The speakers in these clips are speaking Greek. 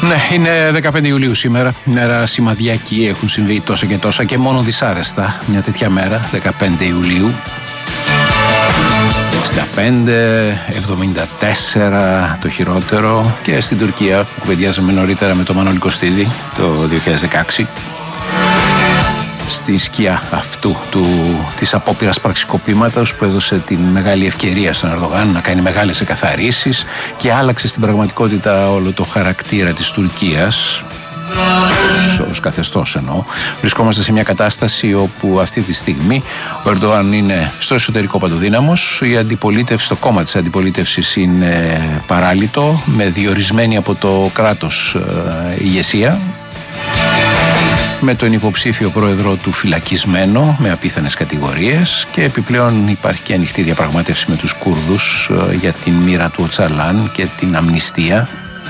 Ναι, είναι 15 Ιουλίου σήμερα, μέρα σημαδιακή, έχουν συμβεί τόσα και τόσα και μόνο δυσάρεστα μια τέτοια μέρα, 15 Ιουλίου. 65, 74 το χειρότερο και στην Τουρκία που κουβεντιάζαμε νωρίτερα με τον Μανώλη Κωστίδη το 2016. Στη σκιά αυτού της απόπειρας πραξικοπήματος που έδωσε την μεγάλη ευκαιρία στον Ερντογάν να κάνει μεγάλες εκαθαρίσεις και άλλαξε στην πραγματικότητα όλο το χαρακτήρα της Τουρκίας ως καθεστώς εννοώ. Βρισκόμαστε σε μια κατάσταση όπου αυτή τη στιγμή ο Ερντογάν είναι στο εσωτερικό παντοδύναμος, η αντιπολίτευση, το κόμμα της αντιπολίτευσης είναι παράλυτο με διορισμένη από το κράτος ηγεσία, με τον υποψήφιο πρόεδρο του φυλακισμένο με απίθανες κατηγορίες και επιπλέον υπάρχει και ανοιχτή διαπραγμάτευση με τους Κούρδους για την μοίρα του Οτσαλάν και την αμνηστία.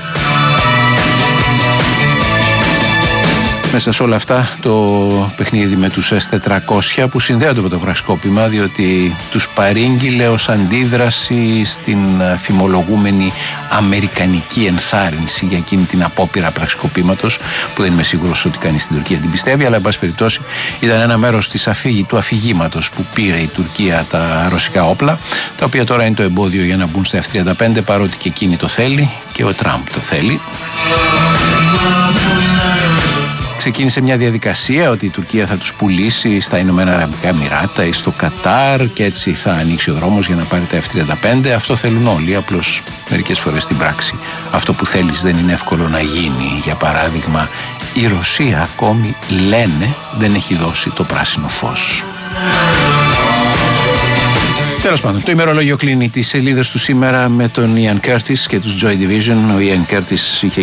Μέσα σε όλα αυτά το παιχνίδι με τους S-400 που συνδέονται με το πραξικόπημα, διότι τους παρήγγειλε ως αντίδραση στην φημολογούμενη αμερικανική ενθάρρυνση για εκείνη την απόπειρα πραξικοπήματος, που δεν είμαι σίγουρος ότι κανείς στην Τουρκία την πιστεύει, αλλά εν πάση περιπτώσει ήταν ένα μέρος του αφηγήματος που πήρε η Τουρκία τα ρωσικά όπλα, τα οποία τώρα είναι το εμπόδιο για να μπουν στα F-35, παρότι και εκείνη το θέλει και ο Τραμπ το θέλει. Ξεκίνησε μια διαδικασία ότι η Τουρκία θα τους πουλήσει στα Ηνωμένα Αραβικά Εμιράτα ή στο Κατάρ και έτσι θα ανοίξει ο δρόμος για να πάρει τα F-35. Αυτό θέλουν όλοι, απλώς μερικές φορές στην πράξη αυτό που θέλεις δεν είναι εύκολο να γίνει. Για παράδειγμα, η Ρωσία ακόμη λένε δεν έχει δώσει το πράσινο φως. Τέλος πάντων, το ημερολόγιο κλείνει τις σελίδες του σήμερα με τον Ian Curtis και τους Joy Division. Ο Ian Curtis είχε